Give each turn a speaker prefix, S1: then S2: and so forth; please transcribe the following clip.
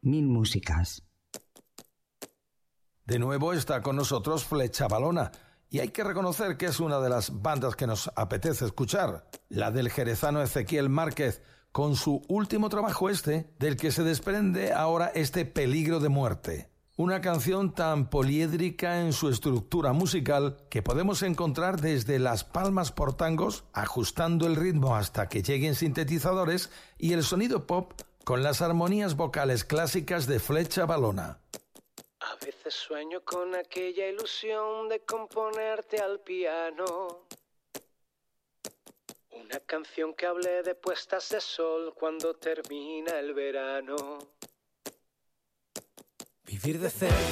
S1: Mil músicas.
S2: De nuevo está con nosotros Flecha Valona, y hay que reconocer que es una de las bandas que nos apetece escuchar, la del jerezano Ezequiel Márquez, con su último trabajo del que se desprende ahora este Peligro de muerte. Una canción tan poliédrica en su estructura musical que podemos encontrar desde las palmas por tangos, ajustando el ritmo hasta que lleguen sintetizadores, y el sonido pop con las armonías vocales clásicas de Flecha Valona.
S3: A veces sueño con aquella ilusión de componerte al piano una canción que hable de puestas de sol cuando termina el verano. Vivir de cerca